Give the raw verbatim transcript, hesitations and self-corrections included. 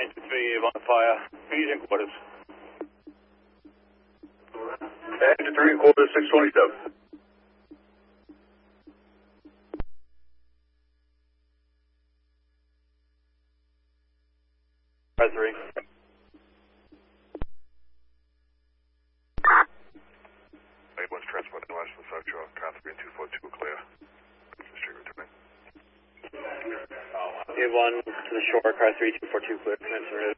Engine three on fire. Fusion quarters. Engine three quarters, six twenty-seven. Car three. eight one's transport in Washington South Shore. Car three and two four two clear. Street returning. eight one to the shore, car three two four two clear. Commence